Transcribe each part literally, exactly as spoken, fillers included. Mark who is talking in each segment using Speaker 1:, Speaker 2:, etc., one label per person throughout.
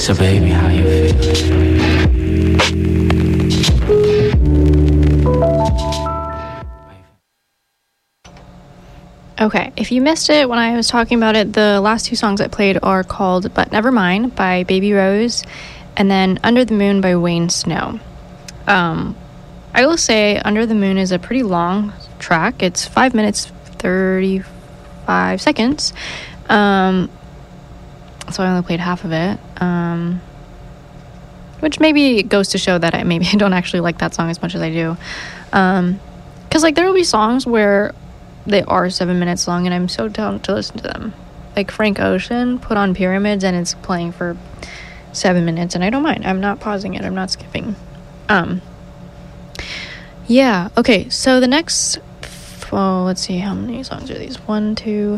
Speaker 1: So baby, how you feel?
Speaker 2: Okay, if you missed it when I was talking about it, the last two songs I played are called But Never Mind by Baby Rose and then Under the Moon by Wayne Snow. Um, I will say Under the Moon is a pretty long track. It's five minutes, thirty-five seconds. Um, so I only played half of it. Um, which maybe goes to show that I maybe I don't actually like that song as much as I do. Um, 'cause like there will be songs where they are seven minutes long and I'm so down to listen to them. Like Frank Ocean put on Pyramids and it's playing for seven minutes and I don't mind. I'm not pausing it. I'm not skipping. Um, yeah. Okay. So the next, well, let's see, how many songs are these? One, two,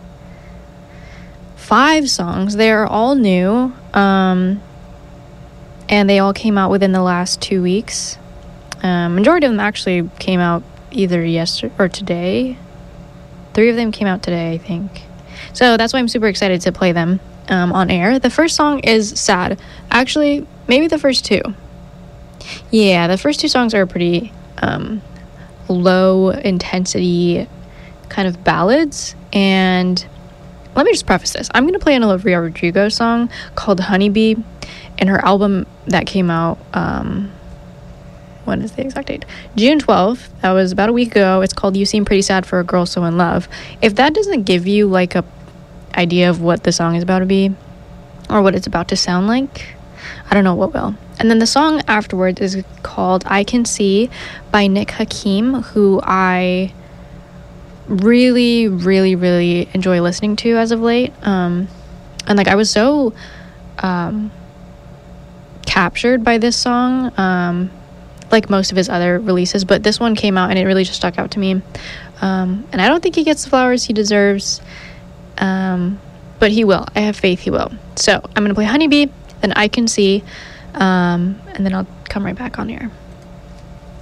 Speaker 2: five songs. They are all new. Um, and they all came out within the last two weeks. Um, majority of them actually came out either yesterday or today. Three of them came out today, I think. So that's why I'm super excited to play them um, on air. The first song is Sad. Actually, maybe the first two. Yeah, the first two songs are pretty um, low intensity kind of ballads. And let me just preface this. I'm going to play an Olivia Rodrigo song called Honeybee and her album that came out... Um, when is the exact date? June twelfth. That was about a week ago. It's called You Seem Pretty Sad for a Girl So in Love. If that doesn't give you like a idea of what the song is about to be or what it's about to sound like, I don't know what will. And then the song afterwards is called I Can See by Nick Hakim, who I really, really, really enjoy listening to as of late. Um, and like I was so um, captured by this song. Um, like most of his other releases, but this one came out and it really just stuck out to me. Um, and I don't think he gets the flowers he deserves, um, but he will. I have faith he will. So I'm going to play Honeybee, then I Can See, um, and then I'll come right back on here.